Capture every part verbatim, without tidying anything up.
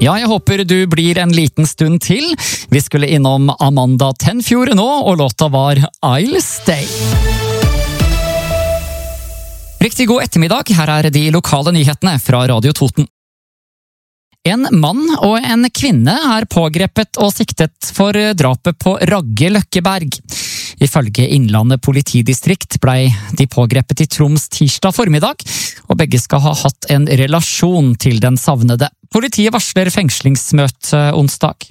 Ja, jeg håper du blir en liten stund til. Vi skulle innom Amanda Tenfjord nå, og låta var I'll Stay. Riktig god ettermiddag, her er de lokale nyhetene fra Radio Toten. En mann og en kvinne er pågrepet og siktet for drapet på Ragge Løkkeberg. Ifølge Innlandet politidistrikt ble de pågrepet i Troms tirsdag formiddag, og begge skal ha hatt en relasjon til den savnede. Politiet varsler fengslingsmøte onsdag.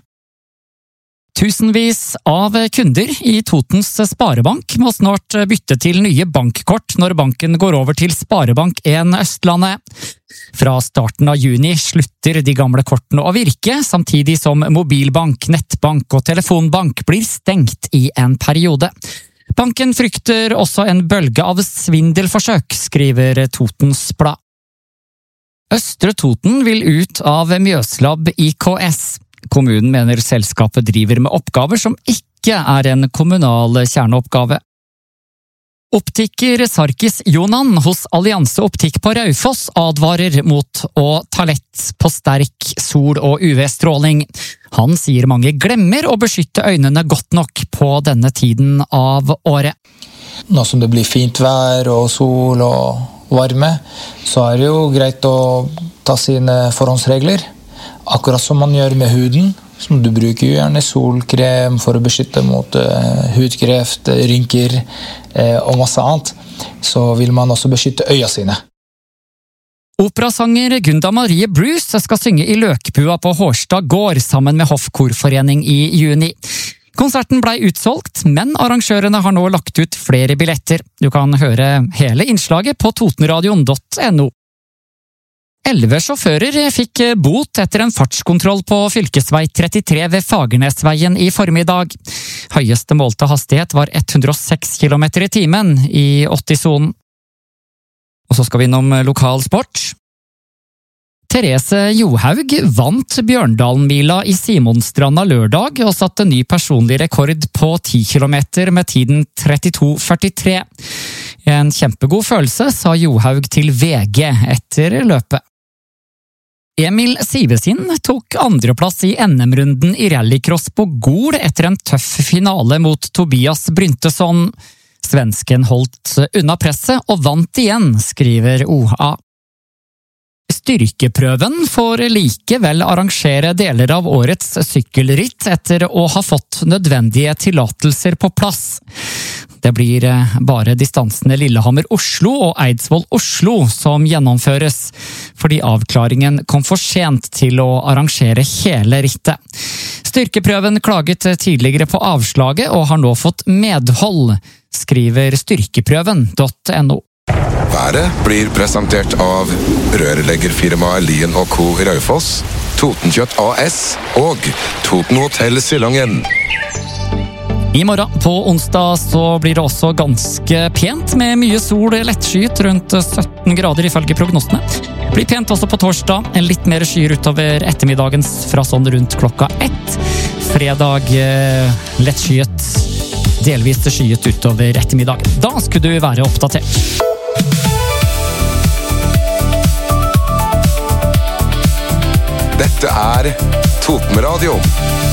Tusenvis av kunder i Totens Sparebank må snart bytte til nye bankkort når banken går over til Sparebank en Østlandet. Fra starten av juni slutter de gamle kortene å virke, samtidig som mobilbank, nettbank og telefonbank blir stengt i en periode. Banken frykter også en bølge av svindelforsøk, skriver Totens Blad. Østre Toten vil ut av Mjøslab I K S. Kommunen mener selskapet driver med oppgaver som ikke er en kommunal kjerneoppgave. Optiker Sarkis Jonan hos Allianse Optikk på Raufoss advarer mot å ta lett på sterk sol- og U V-stråling. Han sier mange glemmer å beskytte øynene godt nok på denne tiden av året. Nå som det blir fint vær og sol og varme, så er det jo greit å ta sine forhåndsregler. Akkurat som man gjør med huden, som du bruker jo gjerne solkrem for å beskytte mot uh, hudkreft, rynker uh, og masse annet, så vil man også beskytte øya sine. Operasanger Gunda Marie Bruce skal synge i Løkbua på Hårstad gård sammen med Hoffkorforening i juni. Konserten ble utsolgt, men arrangørene har nå lagt ut flere billetter. Du kan høre hele innslaget på totenradion punktum no. Elleve sjåfører fikk bot etter en fartskontroll på fylkesvei trettitre ved Fagernesveien i formiddag. Høyeste målte hastighet var hundre og seks kilometer i timen i åtti-sonen. Og så skal vi innom lokal sport. Therese Johaug vant Bjørndalen-mila i Simonstranda lørdag og satte ny personlig rekord på ti kilometer med tiden trettito førtitre. En kjempegod følelse, sa Johaug til V G etter løpet. Emil Sivesin tok andreplass i N M-runden i rallycross på Gol etter en tøff finale mot Tobias Bryntesson. Svensken holdt unna presset og vant igjen, skriver O A. Styrkeprøven får likevel arrangere deler av årets sykkelritt etter å ha fått nødvendige tillatelser på plass. Det blir bare distansene Lillehammer-Oslo og Eidsvoll-Oslo som gjennomføres, fordi avklaringen kom for sent til å arrangere hele rittet. Styrkeprøven klaget tidligere på avslaget og har nå fått medhold, skriver styrkeprøven punktum no. Været blir presentert av rørleggerfirmaet Lien og Co. Raufoss, Totenkjøtt A S og Toten Hotel Silangen. I morgen på onsdag så blir det også ganske pent med mye sol, lettskyet rundt sytten grader ifølge prognosene. Det blir pent også på torsdag, en litt mer skyer utover ettermiddagens fra sånn rundt klokka ett. Fredag lettskyet, delvis skyet utover ettermiddag. Da skulle du være oppdatert. Dette er Totenradio.